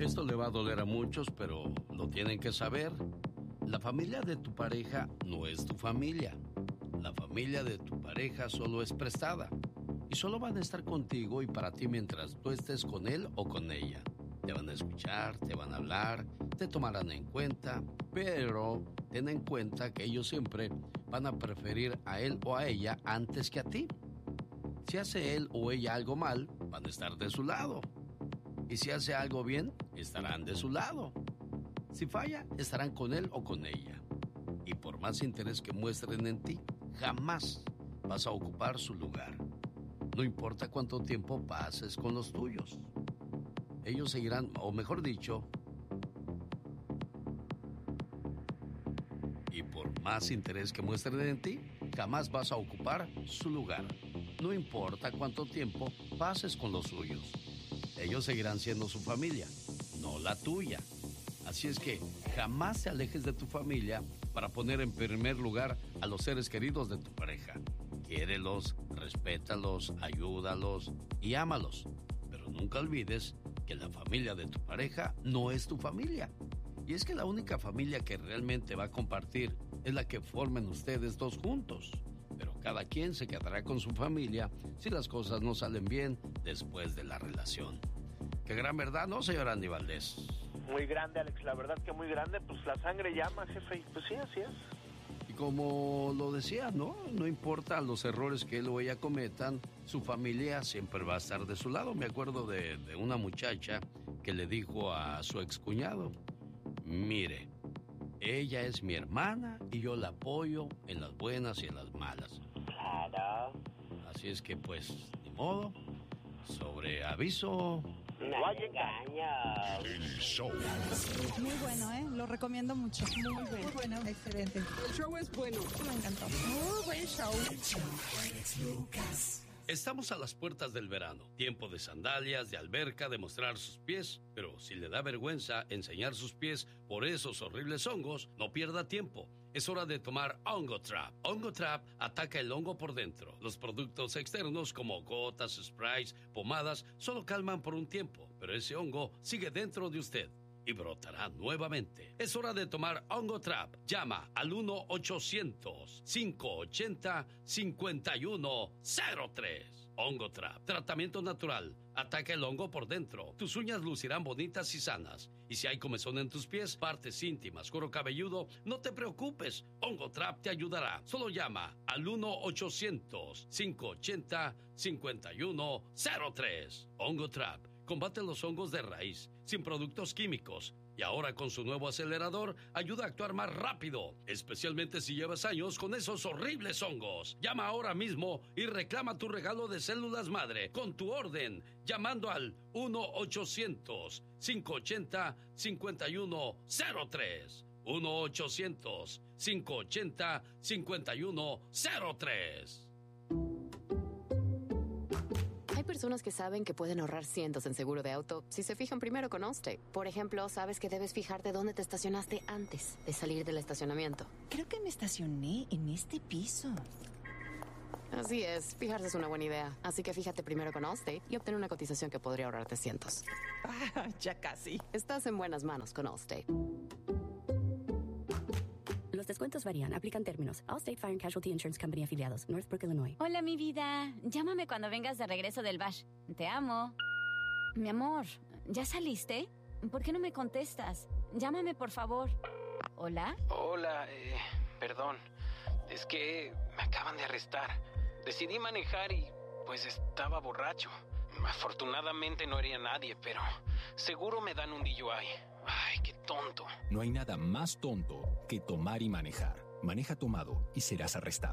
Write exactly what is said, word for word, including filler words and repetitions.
Esto le va a doler a muchos, pero lo tienen que saber. La familia de tu pareja no es tu familia. La familia de tu pareja solo es prestada. Y solo van a estar contigo y para ti mientras tú estés con él o con ella. Te van a escuchar, te van a hablar, te tomarán en cuenta, pero ten en cuenta que ellos siempre van a preferir a él o a ella antes que a ti. Si hace él o ella algo mal, van a estar de su lado. Y si hace algo bien, estarán de su lado. Si falla, estarán con él o con ella. Y por más interés que muestren en ti, jamás vas a ocupar su lugar. No importa cuánto tiempo pases con los tuyos. Ellos seguirán, o mejor dicho, y por más interés que muestren en ti, jamás vas a ocupar su lugar. No importa cuánto tiempo pases con los suyos. Ellos seguirán siendo su familia, no la tuya. Así es que jamás te alejes de tu familia para poner en primer lugar a los seres queridos de tu pareja. Quiérelos, respétalos, ayúdalos y ámalos. Pero nunca olvides que la familia de tu pareja no es tu familia. Y es que la única familia que realmente va a compartir es la que formen ustedes dos juntos. Pero cada quien se quedará con su familia si las cosas no salen bien después de la relación. Qué gran verdad, ¿no, señor Andy Valdés? Muy grande, Alex, la verdad que muy grande. Pues la sangre llama, jefe, y pues sí, así es. Y como lo decía, ¿no? No importa los errores que él o ella cometan, su familia siempre va a estar de su lado. Me acuerdo de, de una muchacha que le dijo a su excuñado: mire, ella es mi hermana y yo la apoyo en las buenas y en las malas. Claro. Así es que, pues, ni modo. Sobre aviso... No hay engaño. El show. Muy bueno, ¿eh? Lo recomiendo mucho. Muy bueno. Muy bueno. Excelente. El show es bueno. Me encantó. Muy buen show. Estamos a las puertas del verano. Tiempo de sandalias, de alberca, de mostrar sus pies. Pero si le da vergüenza enseñar sus pies por esos horribles hongos, no pierda tiempo. Es hora de tomar Hongo Trap. Hongo Trap ataca el hongo por dentro. Los productos externos como gotas, sprays, pomadas, solo calman por un tiempo. Pero ese hongo sigue dentro de usted y brotará nuevamente. Es hora de tomar Hongo Trap. Llama al uno ochocientos, cinco ochenta, cincuenta y uno cero tres. Hongo Trap. Tratamiento natural. Ataca el hongo por dentro. Tus uñas lucirán bonitas y sanas. Y si hay comezón en tus pies, partes íntimas, cuero cabelludo, no te preocupes. Hongo Trap te ayudará. Solo llama al uno ochocientos, cinco ochenta, cincuenta y uno cero tres. Hongo Trap. Combate los hongos de raíz, sin productos químicos. Y ahora con su nuevo acelerador, ayuda a actuar más rápido. Especialmente si llevas años con esos horribles hongos. Llama ahora mismo y reclama tu regalo de células madre con tu orden. Llamando al uno ochocientos, cinco ochenta, cincuenta y uno cero tres. uno ochocientos, cinco ochenta, cincuenta y uno cero tres. Hay personas que saben que pueden ahorrar cientos en seguro de auto si se fijan primero con Allstate. Por ejemplo, sabes que debes fijarte dónde te estacionaste antes de salir del estacionamiento. Creo que me estacioné en este piso. Así es, fijarse es una buena idea. Así que fíjate primero con Allstate y obtén una cotización que podría ahorrarte cientos. Ah, ya casi. Estás en buenas manos con Allstate. Los descuentos varían, aplican términos. Allstate Fire and Casualty Insurance Company afiliados, Northbrook, Illinois. Hola, mi vida. Llámame cuando vengas de regreso del bash. Te amo. Mi amor, ¿ya saliste? ¿Por qué no me contestas? Llámame, por favor. ¿Hola? Hola, eh, perdón. Es que me acaban de arrestar. Decidí manejar y, pues, estaba borracho. Afortunadamente no hería a nadie, pero seguro me dan un D U I. Ay, qué tonto. No hay nada más tonto que tomar y manejar. Maneja tomado y serás arrestado.